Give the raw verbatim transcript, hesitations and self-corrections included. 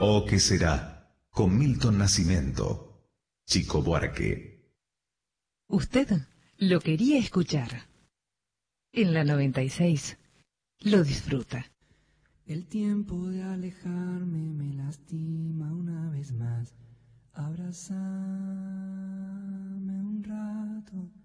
¿O qué será? Con Milton Nascimento, Chico Buarque. Usted lo quería escuchar. En la noventa y seis lo disfruta. El tiempo de alejarme me lastima una vez más. Abrázame un rato.